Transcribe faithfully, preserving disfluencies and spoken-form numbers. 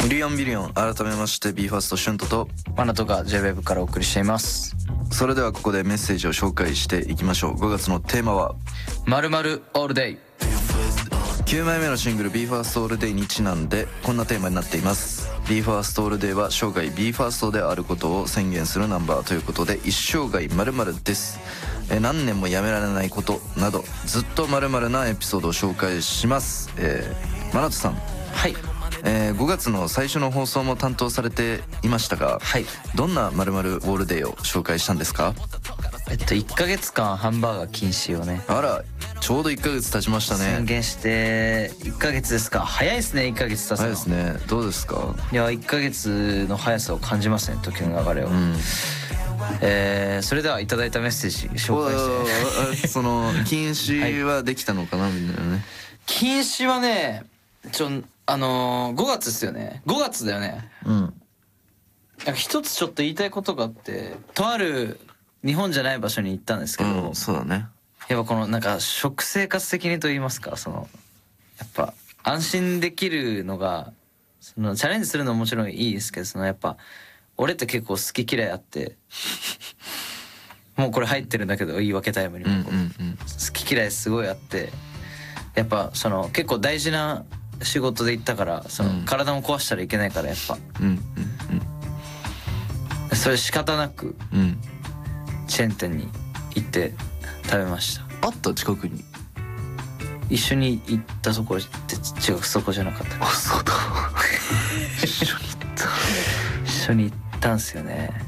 ミリオンビリオン、改めまして ビーファースト シュントとマナトが ジェイウェブ からお送りしています。 それではここでメッセージを紹介していきましょう。ごがつのテーマは 〇〇オールデイ。 きゅうまいめのシングル ビーファースト オールデイにちなんでこんなテーマになっています。 ビーファースト オールデイは生涯 ビーファースト であることを宣言するナンバーということで、一生涯〇〇です。え何年もやめられないことなどずっと〇〇なエピソードを紹介します。えー、マナトさん、 はい、 えー、ごがつの最初の放送も担当されていましたが、はい、どんな〇〇オールデイを紹介したんですか？ えっといっかげつかんハンバーガー禁止をね、 あら、ちょうどいっかげつ経ちましたね。 宣言していっかげつですか。早いですね。いっかげつ経つの。 早いですね。どうですか？ いや、いっかげつの速さを感じますね、時の流れを。うん、えー、それではいただいたメッセージ紹介して。 その禁止はできたのかな、はい、みたいなね。 禁止はね、ちょあのー、ごがつですよね。ごがつだよね。うん。なんか一つちょっと言いたいことがあって、とある日本じゃない場所に行ったんですけど、 うん、そうだね。 やっぱこのなんか食生活的にと言いますか、そのやっぱ安心できるのが、そのチャレンジするのももちろんいいですけど、そのやっぱ俺って結構好き嫌いあってもうこれ入ってるんだけど言い訳タイムにも、うんうんうん、好き嫌いすごいあって、やっぱその結構大事な仕事で行ったから、その体も壊したらいけないから、やっぱ、うんうんうん、それ仕方なく、うん、チェーン店に行って食べました。 あった近くに一緒に行ったところって違う、そこじゃなかった。 あ、そうだ一緒に行った一緒に行ったんすよね。